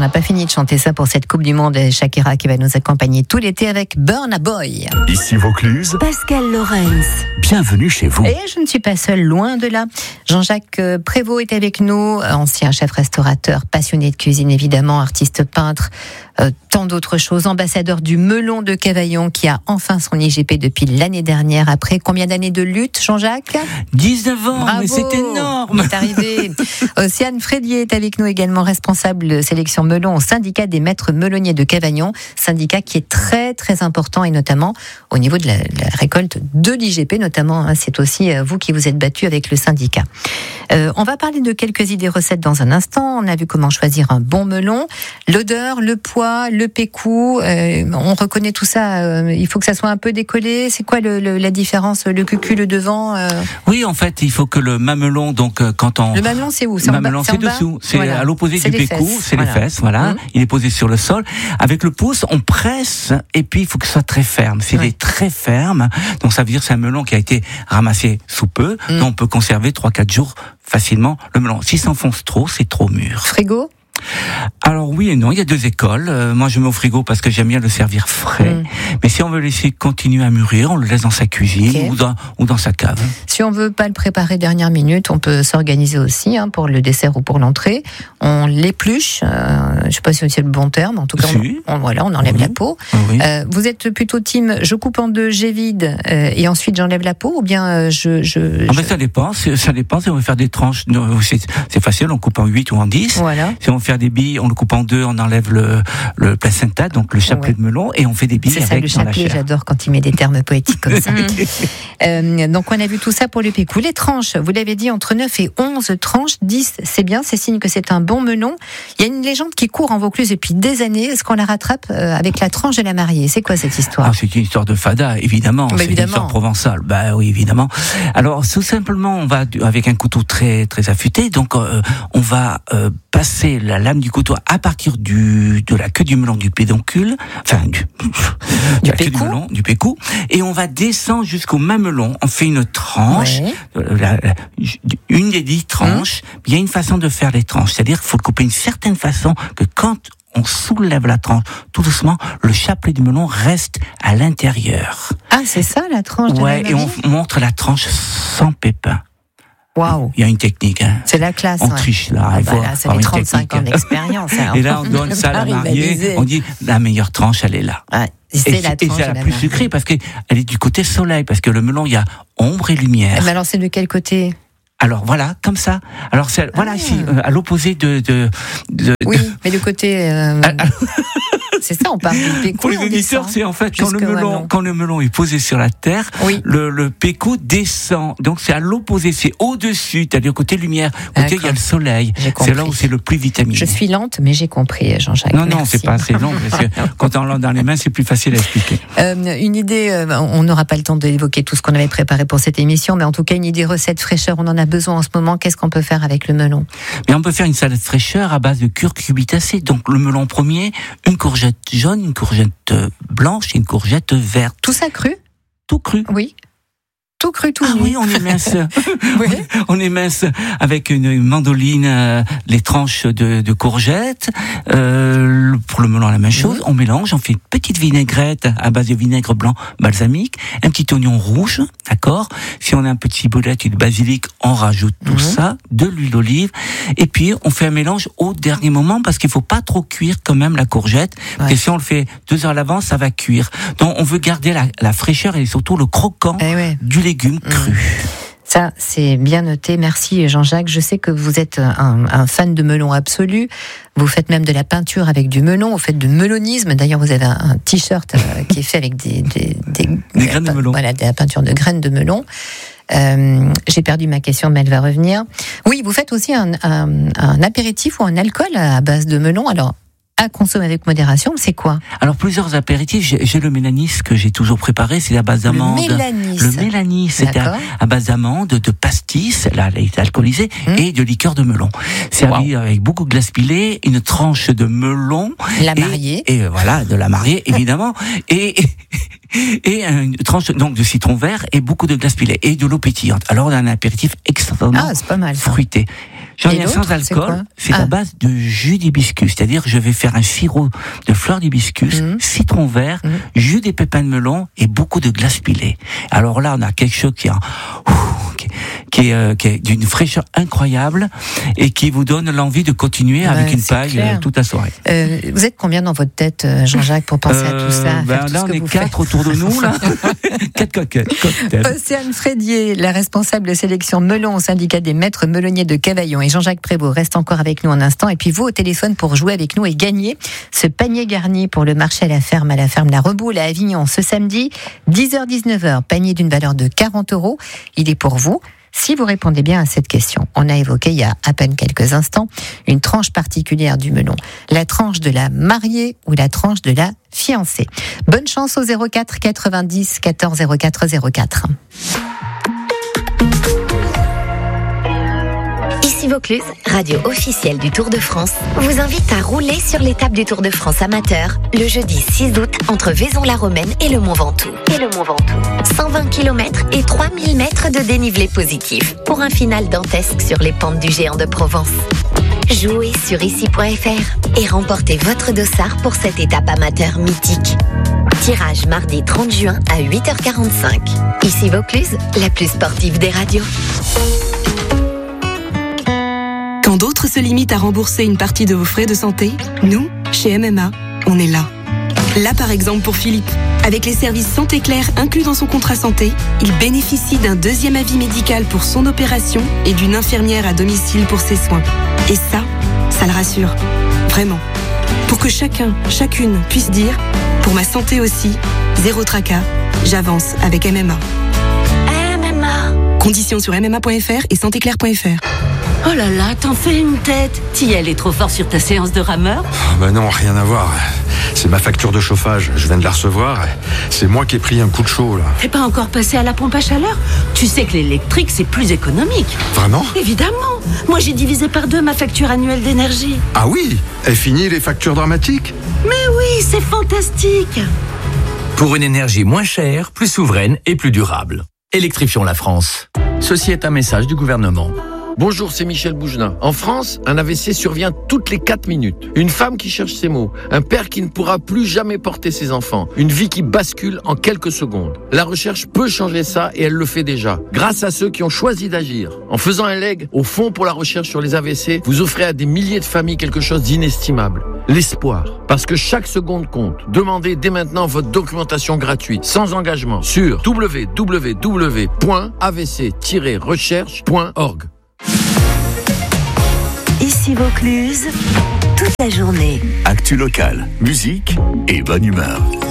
n'a pas fini de chanter ça pour cette Coupe du Monde. Shakira qui va nous accompagner tout l'été avec Burna Boy. Ici Vaucluse, Pascal Lorenz. Bienvenue chez vous. Et je ne suis pas seule, loin de là. Jean-Jacques Prévost est avec nous, ancien chef-restaurateur, passionné de cuisine évidemment, artiste peintre, tant d'autres choses. Ambassadeur du Melon de Cavaillon qui a enfin son IGP depuis l'année dernière. Après combien d'années de lutte, Jean-Jacques ? 19 ans, Bravo, mais c'est énorme. c'est arrivé. Océane Frédier est avec nous également, responsable de sélection melon au syndicat des maîtres melonniers de Cavaillon, syndicat qui est très très important et notamment au niveau de la récolte de l'IGP notamment, hein, c'est aussi vous qui vous êtes battu avec le syndicat. On va parler de quelques idées recettes dans un instant. On a vu comment choisir un bon melon, l'odeur, le poids, le pécou, on reconnaît tout ça, il faut que ça soit un peu décollé. C'est quoi la différence, le cucu, le devant Oui, en fait, il faut que le mamelon, donc quand on... Le mamelon, c'est où ? Le mamelon, c'est dessous, c'est voilà. À l'opposé c'est du pécou, fesses. c'est Voilà. les fesses, voilà. Il est posé sur le sol. Avec le pouce, on presse, et puis il faut que ce soit très ferme. S'il est très ferme, donc ça veut dire que c'est un melon qui a été ramassé sous peu, donc on peut conserver 3-4 jours facilement le melon. S'il s'enfonce trop, c'est trop mûr. Frigo ? Alors oui et non, il y a deux écoles. Moi je mets au frigo parce que j'aime bien le servir frais. Mais si on veut laisser continuer à mûrir, on le laisse dans sa cuisine ou dans sa cave. Si on veut pas le préparer dernière minute, on peut s'organiser aussi pour le dessert ou pour l'entrée. On l'épluche, je sais pas si c'est le bon terme, en tout cas on enlève la peau. Oui. Vous êtes plutôt team je coupe en deux, j'évide et ensuite j'enlève la peau ou bien Ben, ça dépend si on veut faire des tranches, c'est facile, on coupe en 8 ou en 10. Voilà. Si on veut faire des billes, on le coupe en deux, on enlève le placenta, donc le chapelet de melon, et on fait des billes c'est avec ça, le chapelet, j'adore quand il met des termes poétiques comme ça. Donc on a vu tout ça pour le pécou. Les tranches, vous l'avez dit, entre 9 et 11 tranches, 10 c'est bien, c'est signe que c'est un bon melon. Il y a une légende qui court en Vaucluse depuis des années, est-ce qu'on la rattrape avec la tranche de la mariée ? C'est quoi cette histoire ? C'est une histoire de fada, évidemment. C'est une histoire provençale. Bah oui, évidemment. Alors, tout simplement, on va, avec un couteau très, très affûté, donc, on va, passer la lame du couteau à partir de la queue du melon, du pédoncule, enfin, du pécou. Du pécou, et on va descendre jusqu'au mamelon. On fait une tranche, une des 10 tranches. Il y a une façon de faire les tranches, c'est-à-dire qu'il faut le couper d'une certaine façon que quand on soulève la tranche tout doucement, le chapelet du melon reste à l'intérieur. Ah, c'est ça la tranche de la mariée ? Et on montre la tranche sans pépins. Waouh. Il y a une technique. C'est la classe. On triche là. C'est les 35 ans d'expérience. Et là, on donne ça à la mariée. On dit la meilleure tranche, elle est là. C'est la tranche et c'est la plus sucrée parce qu'elle est du côté soleil, parce que le melon, il y a ombre et lumière. Mais alors, c'est de quel côté ? Alors voilà, comme ça. Alors voilà ici, à l'opposé Oui, mais le côté. C'est ça, on parle du pécou. Pour les auditeurs, c'est en fait quand le melon est posé sur la terre, le pécou descend. Donc c'est à l'opposé, c'est au-dessus, c'est-à-dire côté lumière, côté il y a le soleil. C'est là où c'est le plus vitaminé. Je suis lente, mais j'ai compris, Jean-Jacques. Non, c'est pas assez long, parce que quand on l'a dans les mains, c'est plus facile à expliquer. Une idée, on n'aura pas le temps d'évoquer tout ce qu'on avait préparé pour cette émission, mais en tout cas une idée recette fraîcheur, on en a besoin en ce moment. Qu'est-ce qu'on peut faire avec le melon ? Mais on peut faire une salade fraîcheur à base de curcubitacée. Donc le melon premier, une courgette jaune, une courgette blanche et une courgette verte. Tout ça cru ? Tout cru. Oui. Tout cru, tout nu. Oui, on émince. On émince avec une mandoline les tranches de courgettes. Pour le melon, la même chose. On mélange, on fait une petite vinaigrette à base de vinaigre blanc balsamique, un petit oignon rouge, d'accord. Si on a un peu de ciboulette et de basilic, on rajoute tout ça, de l'huile d'olive, et puis on fait un mélange au dernier moment parce qu'il faut pas trop cuire quand même la courgette. Parce que si on le fait 2 heures à l'avance, ça va cuire. Donc on veut garder la fraîcheur et surtout le croquant du légume cru. Ça, c'est bien noté. Merci Jean-Jacques. Je sais que vous êtes un fan de melon absolu. Vous faites même de la peinture avec du melon. Vous faites du melonisme. D'ailleurs, vous avez un t-shirt qui est fait avec des graines de melon. Voilà, de la peinture de graines de melon. J'ai perdu ma question, mais elle va revenir. Oui, vous faites aussi un apéritif ou un alcool à base de melon. Alors, à consommer avec modération, c'est quoi ? Alors plusieurs apéritifs, j'ai le mélanis que j'ai toujours préparé, c'est à base d'amandes. Le mélanis, c'est à base d'amandes, de pastis, là il est alcoolisé, et de liqueur de melon. Servi avec beaucoup de glace pilée, une tranche de melon. La mariée. Et voilà, de la mariée, évidemment. et une tranche donc de citron vert et beaucoup de glace pilée et de l'eau pétillante. Alors on a un apéritif extrêmement c'est pas mal, ça. fruité. J'en ai sans alcool, c'est à base de jus d'hibiscus, c'est-à-dire je vais faire un sirop de fleurs d'hibiscus, citron vert, jus des pépins de melon et beaucoup de glace pilée. Alors là, on a quelque chose qui est d'une fraîcheur incroyable et qui vous donne l'envie de continuer avec une paille toute la soirée. Vous êtes combien dans votre tête, Jean-Jacques, pour penser à tout ça? Là, on est 4 autour de nous, là. 4 cocktails. Océane Frédier, la responsable sélection melon au syndicat des maîtres melonniers de Cavaillon, et Jean-Jacques Prévost reste encore avec nous un instant. Et puis vous, au téléphone, pour jouer avec nous et gagner ce panier garni pour le marché à la ferme La Reboule à Avignon ce samedi, 10h-19h. Panier d'une valeur de 40 €. Il est pour vous. Si vous répondez bien à cette question, on a évoqué il y a à peine quelques instants une tranche particulière du melon. La tranche de la mariée ou la tranche de la fiancée. Bonne chance au 04 90 14 04 04. Ici Vaucluse, radio officielle du Tour de France, vous invite à rouler sur l'étape du Tour de France amateur le jeudi 6 août entre Vaison-la-Romaine et le Mont Ventoux. 120 km et 3000 mètres de dénivelé positif pour un final dantesque sur les pentes du géant de Provence. Jouez sur ici.fr et remportez votre dossard pour cette étape amateur mythique. Tirage mardi 30 juin à 8h45. Ici Vaucluse, la plus sportive des radios. Quand d'autres se limitent à rembourser une partie de vos frais de santé, nous, chez MMA, on est là. Là, par exemple, pour Philippe. Avec les services Santé Claire inclus dans son contrat santé, il bénéficie d'un deuxième avis médical pour son opération et d'une infirmière à domicile pour ses soins. Et ça le rassure. Vraiment. Pour que chacun, chacune puisse dire « Pour ma santé aussi, zéro tracas, j'avance avec MMA ». MMA. Conditions sur mma.fr et santéclaire.fr. Oh là là, t'en fais une tête. T'y allais trop fort sur ta séance de rameur? Bah non, rien à voir. C'est ma facture de chauffage, je viens de la recevoir. C'est moi qui ai pris un coup de chaud, là. T'es pas encore passé à la pompe à chaleur? Tu sais que l'électrique, c'est plus économique. Vraiment? Évidemment. Moi, j'ai divisé par 2 ma facture annuelle d'énergie. Ah oui? Est fini les factures dramatiques? Mais oui, c'est fantastique. Pour une énergie moins chère, plus souveraine et plus durable. Électrifions la France. Ceci est un message du gouvernement. Bonjour, c'est Michel Bougelin. En France, un AVC survient toutes les 4 minutes. Une femme qui cherche ses mots. Un père qui ne pourra plus jamais porter ses enfants. Une vie qui bascule en quelques secondes. La recherche peut changer ça et elle le fait déjà. Grâce à ceux qui ont choisi d'agir. En faisant un leg au Fonds pour la recherche sur les AVC, vous offrez à des milliers de familles quelque chose d'inestimable. L'espoir. Parce que chaque seconde compte. Demandez dès maintenant votre documentation gratuite, sans engagement, sur www.avc-recherche.org. Ici Vaucluse, toute la journée. Actu locale, musique et bonne humeur.